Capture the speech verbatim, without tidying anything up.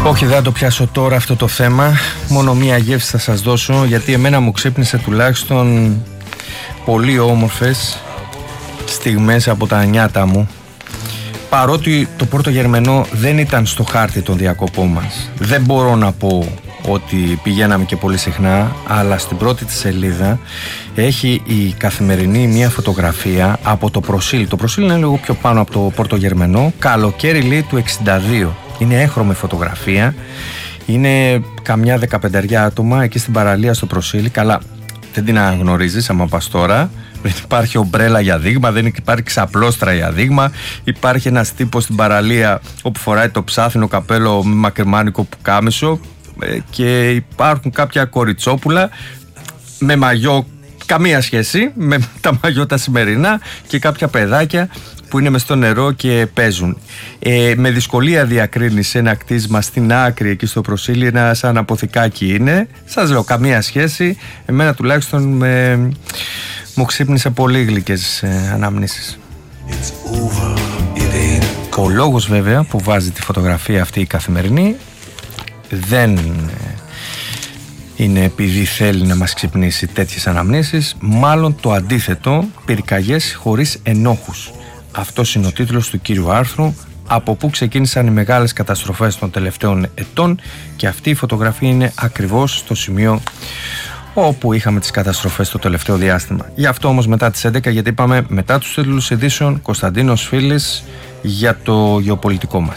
Όχι, δεν θα το πιάσω τώρα αυτό το θέμα. Μόνο μία γεύση θα σας δώσω, γιατί εμένα μου ξύπνησε τουλάχιστον πολύ όμορφες στιγμές από τα νιάτα μου. Παρότι το Πόρτο Γερμενό δεν ήταν στο χάρτη των διακοπών μας, δεν μπορώ να πω ότι πηγαίναμε και πολύ συχνά, αλλά στην πρώτη της σελίδα έχει η Καθημερινή μία φωτογραφία από το Προσίλ. Το Προσίλ είναι λίγο πιο πάνω από το Πόρτο Γερμενό. Καλοκαίρι, λέει, του εξήντα δύο. Είναι έγχρωμη φωτογραφία. Είναι καμιά δεκαπενταριά άτομα εκεί στην παραλία στο Προσίλ. Καλά, δεν την αναγνωρίζεις άμα πας τώρα. Δεν υπάρχει ομπρέλα για δείγμα, δεν υπάρχει ξαπλώστρα για δείγμα. Υπάρχει ένας τύπος στην παραλία όπου φοράει το ψάθινο καπέλο με μακριμάνικο πουκάμισο και υπάρχουν κάποια κοριτσόπουλα με μαγιό, καμία σχέση με τα μαγιό τα σημερινά, και κάποια παιδάκια που είναι μες στο νερό και παίζουν. Ε, με δυσκολία διακρίνεις ένα κτίσμα στην άκρη εκεί στο Προσίλι, ένα σαν αποθηκάκι είναι. Σας λέω, καμία σχέση. Εμένα τουλάχιστον με, μου ξύπνησε πολύ γλυκές ε, αναμνήσεις. Ο λόγος βέβαια που βάζει τη φωτογραφία αυτή η Καθημερινή δεν είναι επειδή θέλει να μας ξυπνήσει τέτοιες αναμνήσεις, μάλλον το αντίθετο, πυρκαγιές χωρίς ενόχους. Αυτός είναι ο τίτλος του κύριου άρθρου, από πού ξεκίνησαν οι μεγάλες καταστροφές των τελευταίων ετών, και αυτή η φωτογραφία είναι ακριβώς στο σημείο όπου είχαμε τις καταστροφές το τελευταίο διάστημα. Γι' αυτό όμως μετά τις έντεκα, γιατί είπαμε μετά τους τίτλους ειδήσεων, Κωνσταντίνος Φίλης για το γεωπολιτικό μας.